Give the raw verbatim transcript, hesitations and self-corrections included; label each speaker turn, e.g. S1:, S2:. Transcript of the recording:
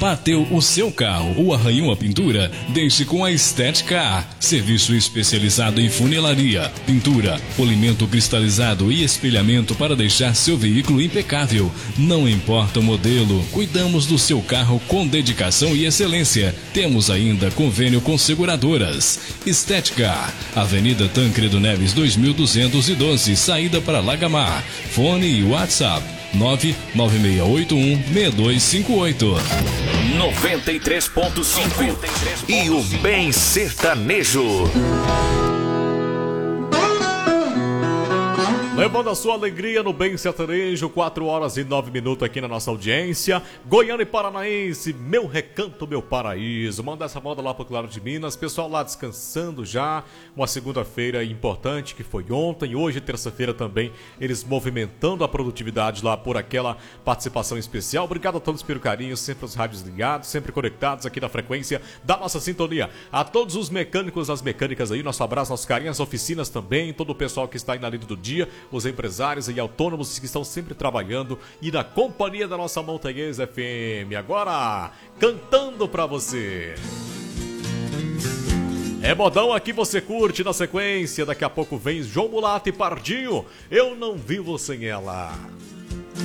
S1: Bateu o seu carro ou arranhou a pintura? Deixe com a Estética. Serviço especializado em funilaria, pintura, polimento cristalizado e espelhamento para deixar seu veículo impecável. Não importa o modelo, cuidamos do seu carro com dedicação e excelência. Temos ainda convênio com seguradoras. Estética, Avenida Tancredo Neves dois mil duzentos e doze, saída para Lagamar. Fone e WhatsApp nove nove seis oito um seis dois cinco oito.
S2: noventa e três ponto cinco e o Bem Sertanejo.
S3: Levando a sua alegria no Bem Sertanejo, quatro horas e nove minutos aqui na nossa audiência. Goiânia e Paranaense, meu recanto, meu paraíso. Manda essa moda lá pro Claro de Minas. Pessoal lá descansando já. Uma segunda-feira importante que foi ontem. Hoje, terça-feira também, eles movimentando a produtividade lá por aquela participação especial. Obrigado a todos pelo carinho, sempre os rádios ligados, sempre conectados aqui na frequência da nossa sintonia. A todos os mecânicos, as mecânicas aí, nosso abraço, nosso carinho, as oficinas também, todo o pessoal que está aí na lida do dia, os empresários e autônomos que estão sempre trabalhando e na companhia da nossa Montanhês F M. Agora, cantando pra você. É modão aqui, você curte na sequência. Daqui a pouco vem João Mulato e Pardinho. Eu não vivo sem ela.